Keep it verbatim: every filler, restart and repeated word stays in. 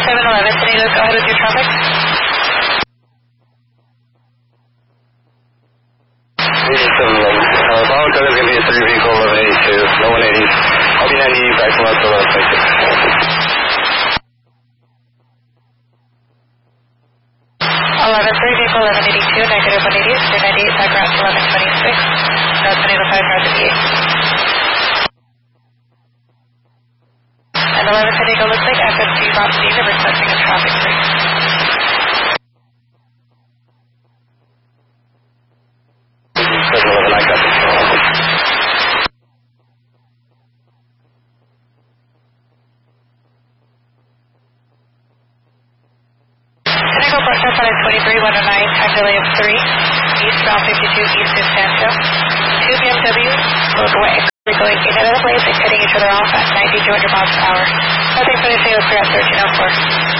seven eleven, Toledo, go ahead with your traffic. eighty-seven eleven. Uh, Bravo Tower is going to be a three vehicle, eleven eighty-two, no one eighty. I'll be ninety, back from left to left, thank you. eleven three vehicle, eleven eighty-two, negative one eighty, three ninety-eight, back route to eleven twenty-six, no Toledo five, route to V eight. And eleven Toledo looks like F S G Bob Steve, are requesting a traffic free. seven eleven, I got this. Toledo Port five twenty-three, one oh nine, time delay of three, eastbound fifty-two, east to Sancho. Two B M W, both way, we're going in another place and cutting each other off at ninety, two hundred miles per hour. Nothing for the sale, clear at thirteen oh four.